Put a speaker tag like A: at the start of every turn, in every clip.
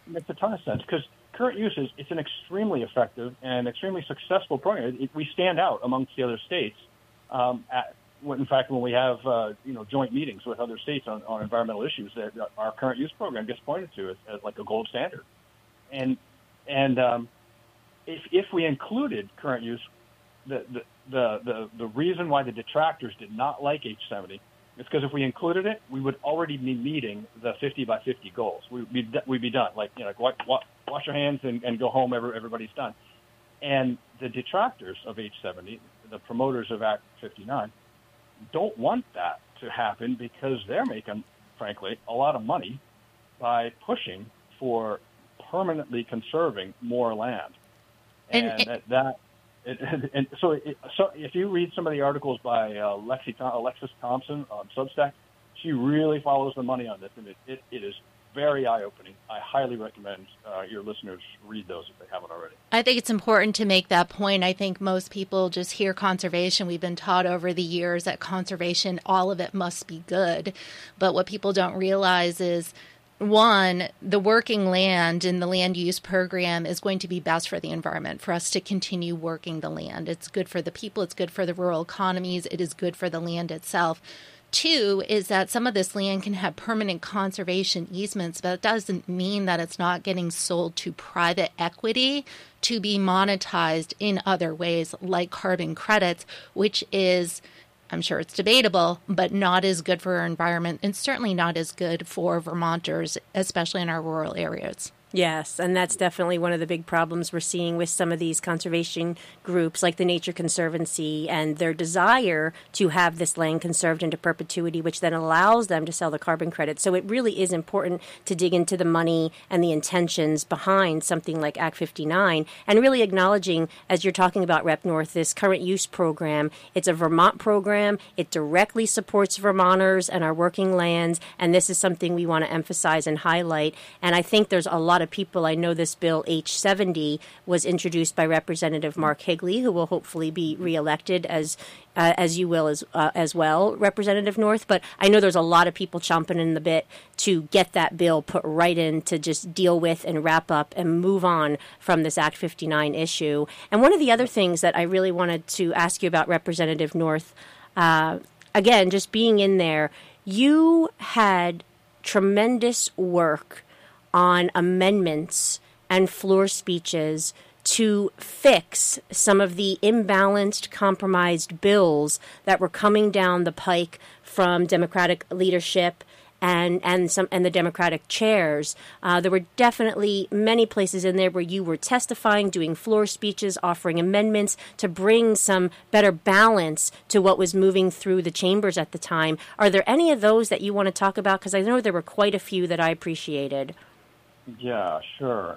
A: makes a ton of sense because current use it's an extremely effective and extremely successful program. We stand out amongst the other states. In fact, when we have joint meetings with other states on environmental issues, that our current use program gets pointed to as like a gold standard. And if we included current use, the reason why the detractors did not like H70 is because if we included it, we would already be meeting the 50 by 50 goals. We'd be done. Wash your hands and go home. Everybody's done. And the detractors of H70, the promoters of Act 59, don't want that to happen because they're making, frankly, a lot of money by pushing for permanently conserving more land. So if you read some of the articles by Alexis Thompson on Substack, she really follows the money on this, and it is very eye-opening. I highly recommend your listeners read those if they haven't already.
B: I think it's important to make that point. I think most people just hear conservation. We've been taught over the years that conservation, all of it must be good. But what people don't realize is, one, the working land in the land use program is going to be best for the environment, for us to continue working the land. It's good for the people. It's good for the rural economies. It is good for the land itself. Two is that some of this land can have permanent conservation easements, but it doesn't mean that it's not getting sold to private equity to be monetized in other ways like carbon credits, which is, I'm sure it's debatable, but not as good for our environment and certainly not as good for Vermonters, especially in our rural areas.
C: Yes, and that's definitely one of the big problems we're seeing with some of these conservation groups like the Nature Conservancy and their desire to have this land conserved into perpetuity, which then allows them to sell the carbon credits. So it really is important to dig into the money and the intentions behind something like Act 59 and really acknowledging, as you're talking about, Rep. North, this current use program. It's a Vermont program. It directly supports Vermonters and our working lands, and this is something we want to emphasize and highlight. And I think there's a lot of people. I know this bill H70 was introduced by Representative Mark Higley, who will hopefully be reelected as you will as well, Representative North. But I know there's a lot of people chomping in the bit to get that bill put right in to just deal with and wrap up and move on from this Act 59 issue. And one of the other things that I really wanted to ask you about, Representative North, again, just being in there, you had tremendous work on amendments and floor speeches to fix some of the imbalanced, compromised bills that were coming down the pike from Democratic leadership and the Democratic chairs. There were definitely many places in there where you were testifying, doing floor speeches, offering amendments to bring some better balance to what was moving through the chambers at the time. Are there any of those that you want to talk about? Because I know there were quite a few that I appreciated.
A: Yeah, sure.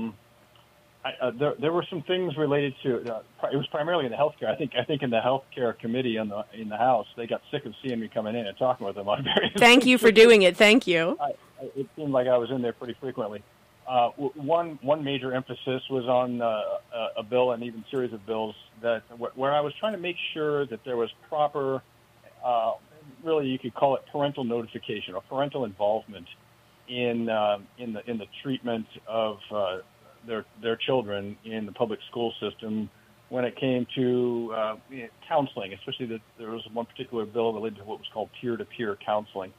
A: There were some things related to it was primarily in the healthcare. I think in the healthcare committee in the House, they got sick of seeing me coming in and talking with them on various.
C: Thank you for doing it. Thank you.
A: It seemed like I was in there pretty frequently. One major emphasis was on a bill and even series of bills that where I was trying to make sure that there was proper, really you could call it parental notification or parental involvement in the treatment of their children in the public school system when it came to counseling, especially that there was one particular bill related to what was called peer-to-peer counseling.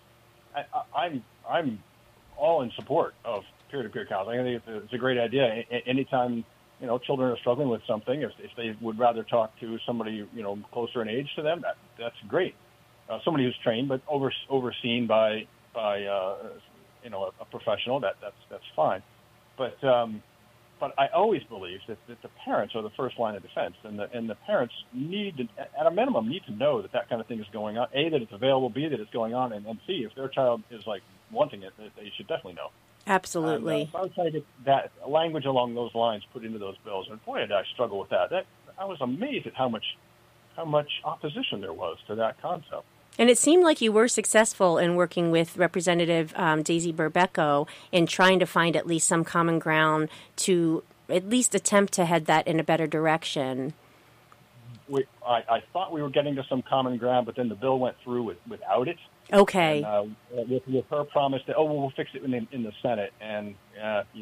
A: I'm all in support of peer-to-peer counseling. I think it's a great idea. Anytime children are struggling with something, if they would rather talk to somebody closer in age to them, that's great. Somebody who's trained but overseen by a professional, that's fine. But I always believe that the parents are the first line of defense, and the parents need to, at a minimum, need to know that kind of thing is going on. A, that it's available. B, that it's going on, and C, if their child is wanting it, they should definely know.
C: Absolutely.
A: I was trying to get that language along those lines put into those bills, and boy, did I struggle with that. I was amazed at how much opposition there was to that concept.
C: And it seemed like you were successful in working with Representative Daisy Berbecco in trying to find at least some common ground to at least attempt to head that in a better direction.
A: I thought we were getting to some common ground, but then the bill went through without it.
C: Okay.
A: And, with her promise that, we'll fix it in the Senate. And